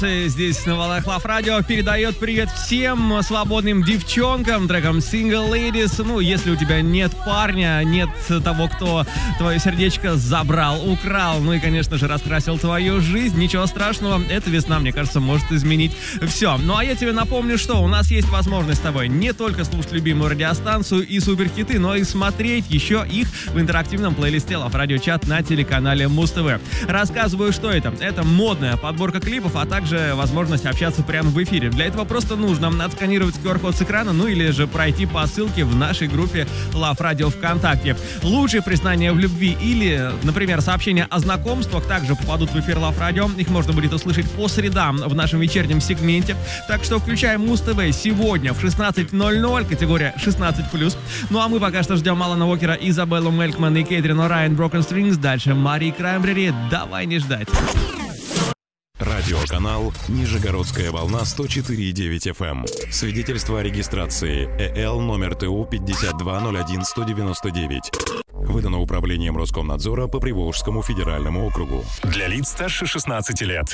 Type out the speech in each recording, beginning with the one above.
Здесь на волнах Love Radio передает привет всем свободным девчонкам треком Single Ladies. Ну, если у тебя нет парня, нет того, кто твое сердечко забрал, украл, ну и, конечно же, раскрасил твою жизнь, ничего страшного, эта весна, мне кажется, может изменить все. Ну, а я тебе напомню, что у нас есть возможность с тобой не только слушать любимую радиостанцию и суперхиты, но и смотреть еще их в интерактивном плейлисте Love Radio Chat на телеканале Муз-ТВ. Рассказываю, что это. Это модная подборка клипов, а также возможность общаться прямо в эфире. Для этого просто нужно отсканировать QR-код с экрана, ну или же пройти по ссылке в нашей группе Love Radio ВКонтакте. Лучшие признания в любви или, например, сообщения о знакомствах также попадут в эфир Love Radio. Их можно будет услышать по средам в нашем вечернем сегменте. Так что включаем Муз-ТВ сегодня в 16:00, категория 16+. Ну а мы пока что ждем Алана Уокера, Изабеллу Мелькман и Кейтрин О'Райан, Broken Strings. Дальше Мари Краймбрери. Давай не ждать. Радиоканал «Нижегородская волна» 104,9 FM. Свидетельство о регистрации ЭЛ номер ТУ 5201199. Выдано Управлением Роскомнадзора по Приволжскому федеральному округу. Для лиц старше 16 лет.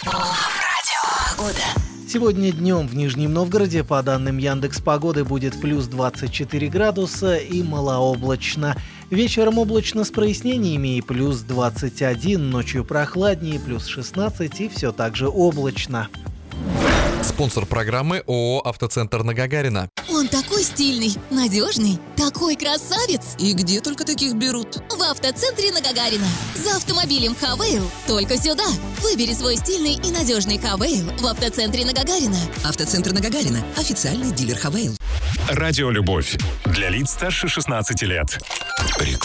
Сегодня днем в Нижнем Новгороде, по данным Яндекс.Погоды, будет плюс 24 градуса и малооблачно. Вечером облачно с прояснениями и плюс 21, ночью прохладнее, плюс 16 и все так же облачно. Спонсор программы ООО «Автоцентр на Гагарина». Он такой стильный, надежный, такой красавец. И где только таких берут? В автоцентре на Гагарина. За автомобилем Хавейл только сюда. Выбери свой стильный и надежный Хавейл в автоцентре на Гагарина. Автоцентр на Гагарина. Официальный дилер Хавейл. Радиолюбовь. Для лиц старше 16 лет. Реклама.